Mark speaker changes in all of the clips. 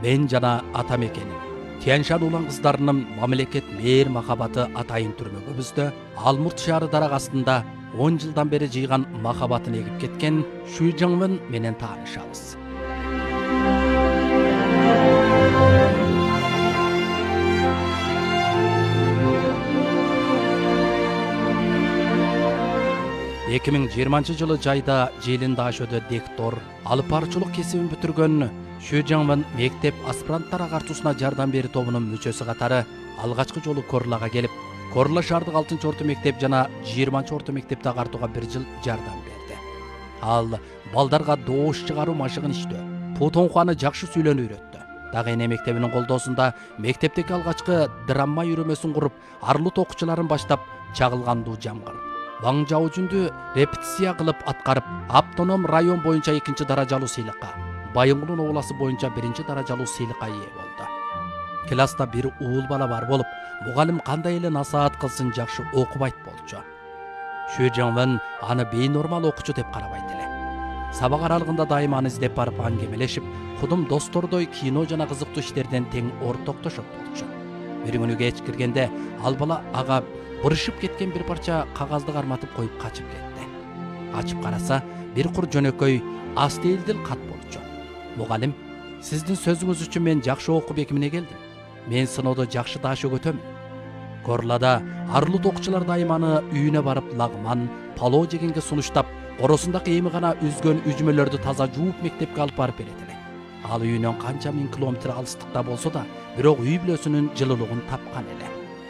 Speaker 1: мен жана атам экеним. Тяньшан улан кыздарынын мамлекет мээр махабаты атайын түрмөгүбүздө Алмурт шаары дарак астында 10 жылдан бери жыйган махабатын эгип кеткен Шу Жаңмын менен таанышабыз. Эки миң жыйырманчы жылы жайда Желин Дашөдө дектор алып баруучулук кесибин бүтүргөн Шу Жаңмын мектеп аспиранттар агартуусуна жардам берүү тобунун мүчөсү катары алгачкы жолу Корлага келип, Корла шаардык 6-чы орто мектеп жана 20-чы орто мектепти агартууга 1 жыл жардам берди. Ал балдарга доош чыгаруу машыгын иштөө, путонхуаны жакшы сүйлөнүү үйрөттү. Дагы эне мектебинин колдоосунда мектептеги алгачкы драма үйрөмөсүн куруп, арлы окуучуларын баштап чагылгандуу жамгыр. Ваң Жаужүндү репетиция кылып аткарып, автоном район боюнча 2-чы даражалуу сыйлыкка, Байынгулун обласы боюнча 1-чи даражалуу сыйлыкка ээ болду. Класста бир уул бала бар болуп, мугалим кандай эле насаат кылсын жакшы окубайт болчу. Шу Жаңмын аны бейнормал окуучу деп карабайт эле. Сабак аралыгында дайыма аны издеп барып аңгемелешип, кудум достордой кино жана кызыктуу иштерден тең ортоктошот болчу. Бир күнү кеч киргенде ал бала ага бырышып кеткен бир парча кагазды карматып коюп качып кетти. Ачып караса, бир кур жөнөкөй астелдил кат болчу. Мугалим, сиздин сөзүңүз үчүн мен жакшы окуп экимине келдим. Мен сыноодо жакшы дааш өгөтөмүн. Корлада арлуу окуучулар дайыманы үйүнө барып лагман, палоо жегенге сунуштап, оросундагы эми гана үзгөн үжмөлөрдү таза жууп мектепке алып барып берет эле. Ал үйүнөн канча миң километр алыстыкта болсо да, бирок үй бүлөсүнүн жылуулугун тапкан эле.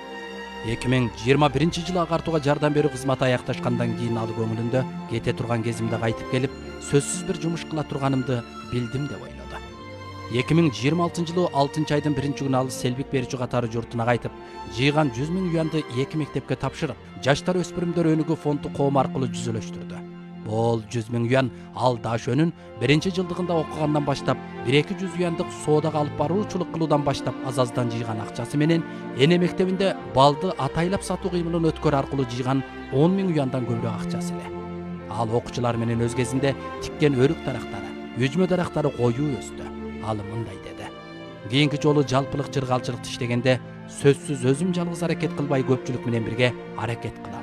Speaker 1: 2021 жылы агартууга жардам берүү кызматы аякташкандан кийин ал көңүлүндө кете турган кезимде кайтып келип, сөзсүз бир жумуш кыла турганымды билдим деп ойлоду. 2026 жылы 6 айдын 1 күнү ал селбик берүүчү катары журтуна кайтып, жыйган 100 000 юанды 2 мектепке тапшырып, жаштар өспүрүмдөр өнүгүү фонду коом аркылуу жүзөлөштүрдү. Бул 100 000 юан ал Дашөнүн 1 жылдыгында окугандан баштап 1-200 юандык соодага алып баруучулук кылуудан баштап азаздан жыйган акчасы менен эне мектебинде балды атайлап сатуу кыймылын өткөрүү аркылуу жыйган 10 000 юандан көбүрөөк акчасы эле. Ал окуучулар менен өз кезинде тиккен өрүк дарактары, үжмө дарактары коюу өстү. Ал мындай деди: кийинки жолу жалпылык жыргалчылыкты иштегенде сөзсүз өзүм жалгыз аракет кылбай көпчүлүк менен бирге аракет кылам.